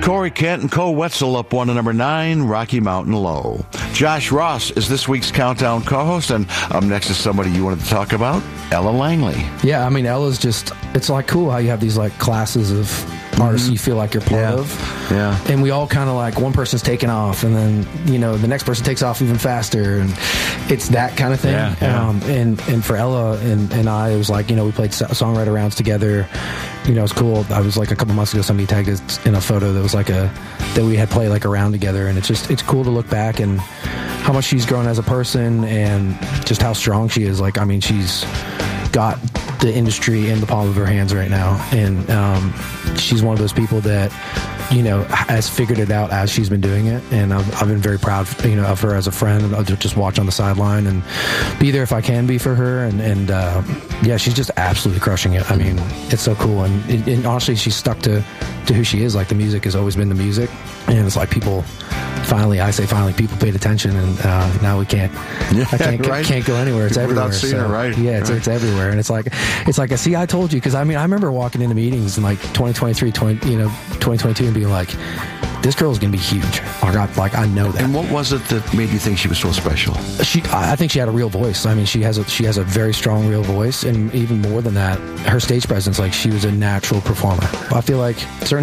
Corey Kent and Cole Wetzel up 1 to number 9, Rocky Mountain Low. Josh Ross is this week's Countdown co-host, and up next is somebody you wanted to talk about, Ella Langley. Yeah, I mean, Ella's just, it's like cool how you have these like classes of artists you feel like you're part of. Yeah. And we all kind of like, one person's taking off, and then, you know, the next person takes off even faster, and it's that kind of thing. And for Ella and I, it was like, you know, we played songwriter rounds together. You know, it was cool. I was like, a couple months ago, somebody tagged us in a photo that was like that we had played like a round together, and it's cool to look back and how much she's grown as a person and just how strong she is. Like, I mean, she's got the industry in the palm of her hands right now, and she's one of those people that, you know, has figured it out as she's been doing it, and I've been very proud, you know, of her as a friend. I'll just watch on the sideline and be there if I can be for her, and yeah, she's just absolutely crushing it. I mean, it's so cool, and honestly, she's stuck to who she is. Like, the music has always been the music, and it's like people people paid attention, and now we can't go anywhere. It's everywhere. Without seeing her, right? Yeah, it's everywhere, and it's like see, I told you, because I mean, I remember walking into meetings in like 2022 and being like, this girl's gonna be huge. I know that. And what was it that made you think she was so special? I think she had a real voice. I mean, she has a very strong real voice, and even more than that, her stage presence. Like, she was a natural performer. I feel like certain